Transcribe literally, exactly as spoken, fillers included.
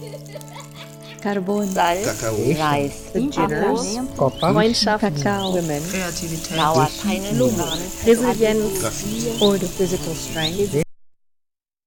Carbon, Salz, Kakao, Reis, Jitters, Kopper, Freundschaft, Kakao, Women, Kreativität, Dauerpeine Lunge, Resilienz, Graffiti, Order, physical strength,